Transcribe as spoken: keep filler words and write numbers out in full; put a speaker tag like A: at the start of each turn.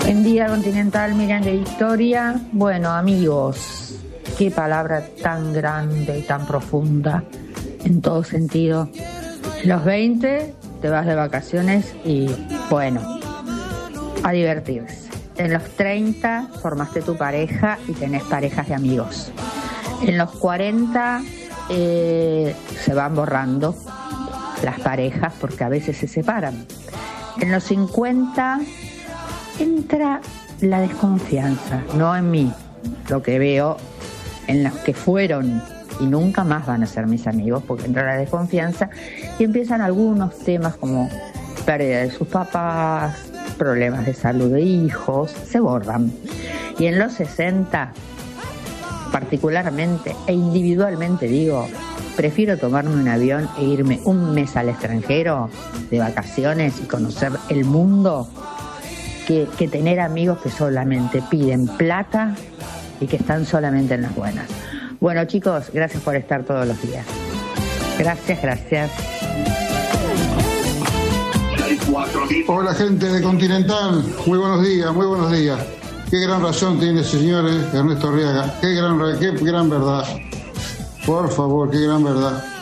A: Buen día, Continental, Miriam de Victoria. Bueno, amigos, qué palabra tan grande y tan profunda en todo sentido. En los veinte te vas de vacaciones y, bueno, a divertirse. En los treinta formaste tu pareja y tenés parejas de amigos. En los cuarenta eh, se van borrando las parejas porque a veces se separan. En los cincuenta entra la desconfianza, no en mí, lo que veo en los que fueron y nunca más van a ser mis amigos, porque entra la desconfianza y empiezan algunos temas como pérdida de sus papás, problemas de salud de hijos, se borran. Y en los sesenta, particularmente e individualmente digo, prefiero tomarme un avión e irme un mes al extranjero de vacaciones y conocer el mundo que, que tener amigos que solamente piden plata y que están solamente en las buenas. Bueno, chicos, gracias por estar todos los días. Gracias, gracias.
B: Hola, gente de Continental, muy buenos días, muy buenos días. Qué gran razón tiene ese señor eh, Ernesto Arriaga, qué gran, qué gran verdad. Por favor, qué gran verdad.